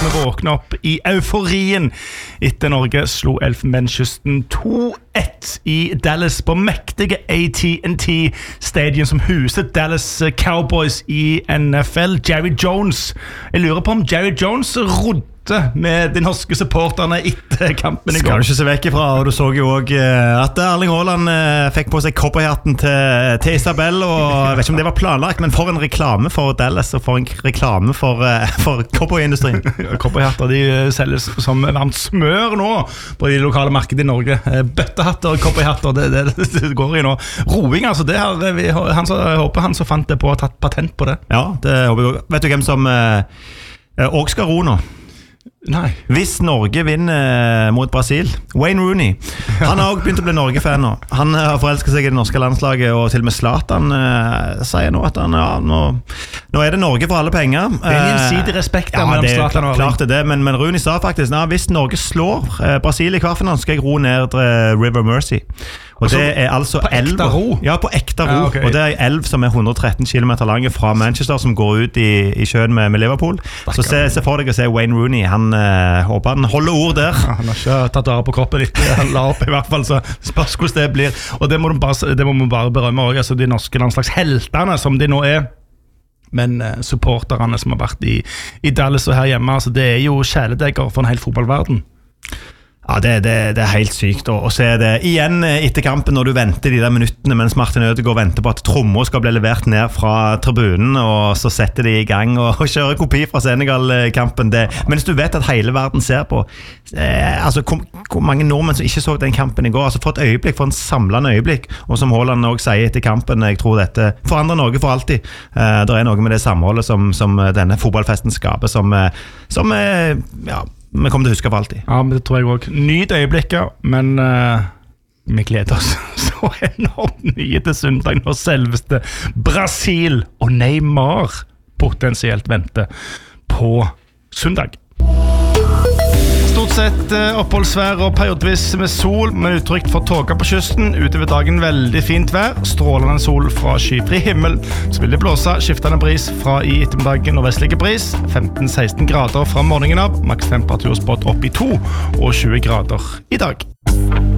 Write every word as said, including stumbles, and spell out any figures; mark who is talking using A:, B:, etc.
A: vi våkner opp i euforien etter Norge slo Elfenbenskysten to ett i Dallas på mektige A T and T Stadium som huset Dallas Cowboys i N F L. Jerry Jones, jeg lurer på om Jerry Jones rodde med de norske supporterne etter kampen i går.
B: Skal du ikke se vekk ifra, og du så jo også at Erling Haaland fikk på seg cowboyhatten til, til Isabel, og jeg vet ikke om det var planlagt, men for en reklame for Dallas, og for en reklame for, for cowboyindustrien.
A: Cowboyhatter, de selges som varmt smør nå på de lokale markedet i Norge. Bøttehatter og cowboyhatter, det, det, det går i nå. Roing, altså, det har vi, han, så, jeg håper han som fant det på har tatt patent på det.
B: Ja, det håper jeg også. Vet du hvem som også skal ro nå?
A: Nei.
B: Hvis Norge vinner mot Brasil, Wayne Rooney, han har også begynt å bli Norge-fan nå. Han har forelsket seg i det norske landslaget, og til og med Zlatan uh, sier nå at han, ja, nå, nå er det Norge for alle penger.
A: Det er en gjensidig respekt
B: uh, ja,
A: mellom
B: det er
A: Zlatan og
B: klart, klart det, men, men Rooney sa faktisk, nei, hvis Norge slår uh, Brasil i kvartfinalen, skal jeg ro ned uh, River Mercy. Og
A: altså,
B: det er altså
A: på ekte ro?
B: Ja, på ekte ro.
A: Ja, okay.
B: Og det er en elv som er hundre og tretten kilometer lang fra Manchester, som går ut i, i sjøen med, med Liverpool. Så se, se for deg å se Wayne Rooney. Han uh, håper han holder ord der.
A: Ja, han har ikke tatt av på kroppen litt. Han la opp i hvert fall, så spørs hvordan det blir. Og det må man bare, det må man bare berømme også, altså de norske landslagsheltene som de nå er. Men uh, supporterne som har vært i, i Dallas og her hjemme, altså, det er jo kjæledegger for en hel fotballverden.
B: Ja, det, det, det er helt sykt å, å se det igjen etter kampen når du venter de der minuttene mens Martin Ødegaard venter på at trommer skal bli levert ned fra tribunen, og så setter de i gang og, og kjører kopi fra Senegal-kampen. Det, mens du vet at hele verden ser på eh, altså hvor, hvor mange nordmenn som ikke så den kampen i går, altså for et øyeblikk, for en samlende øyeblikk, og som Haaland også sier etter kampen, jeg tror dette forandrer Norge for alltid. Eh, det er noe med det samholdet som, som denne fotballfesten skaper, som, som eh, ja, vi kommer til å huske for alltid.
A: Ja, men det tror jeg også. Nyt øyeblikker, men uh, vi gleder oss så enormt mye til søndag når selveste Brasil og Neymar potensielt venter på søndag. Stort sett uh, oppholdsvær og periodevis med sol, men utrygt for tåka på kysten. Utover dagen veldig fint vær, strålende sol fra skyfri himmel. Så vil det blåse skiftende bris fra i ettermiddagen og vestlige bris. femten til seksten grader fra morgenen av, maks temperaturspott opp i to og tjue grader i dag.